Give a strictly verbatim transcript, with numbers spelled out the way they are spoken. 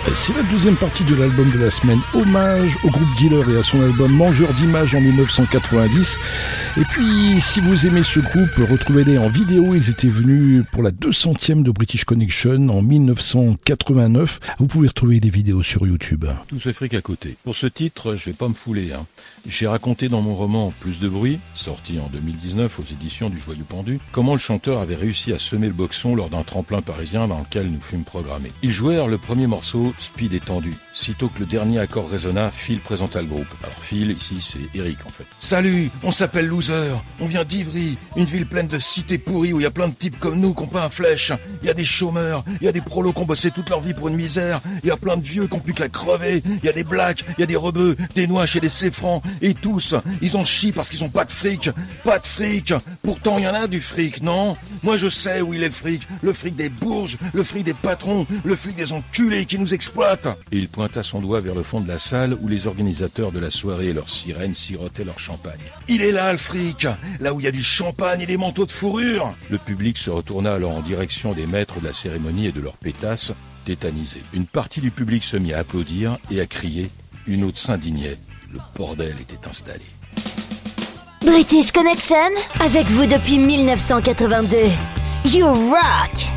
C'est la deuxième partie de l'album de la semaine, hommage au groupe Dealer et à son album Mangeur d'images en dix-neuf cent quatre-vingt-dix. Et puis, si vous aimez ce groupe, retrouvez-les en vidéo. Ils étaient venus pour la deux centième de British Connection en dix-neuf cent quatre-vingt-neuf. Vous pouvez retrouver des vidéos sur YouTube. Tout ce fric à côté. Pour ce titre, je vais pas me fouler. Hein. J'ai raconté dans mon roman Plus de bruit, sorti en deux mille dix-neuf aux éditions du Joyeux Pendu, comment le chanteur avait réussi à semer le boxon lors d'un tremplin parisien dans lequel nous fûmes programmés. Ils jouèrent le premier morceau, Speed étendu. Sitôt que le dernier accord résonna, Phil présenta le groupe. Alors Phil, ici, c'est Eric en fait. Salut, on s'appelle Loser, on vient d'Ivry, une ville pleine de cités pourries où il y a plein de types comme nous qui ont pas un flèche. Il y a des chômeurs, il y a des prolos qui ont bossé toute leur vie pour une misère, il y a plein de vieux qui ont plus que la crever, il y a des blacks, il y a des rebeux, des noiches et des séfrans, et tous, ils ont chi parce qu'ils ont pas de fric, pas de fric. Pourtant, il y en a du fric, non? Moi je sais où il est le fric, le fric des bourges, le fric des patrons, le fric des enculés qui nous exploitent. Et il pointa son doigt vers le fond de la salle où les organisateurs de la soirée et leurs sirènes sirotaient leur champagne. Il est là le fric, là où il y a du champagne et des manteaux de fourrure. Le public se retourna alors en direction des maîtres de la cérémonie et de leurs pétasses, tétanisés. Une partie du public se mit à applaudir et à crier, une autre s'indignait. Le bordel était installé. British Connection, avec vous depuis dix-neuf cent quatre-vingt-deux. You rock!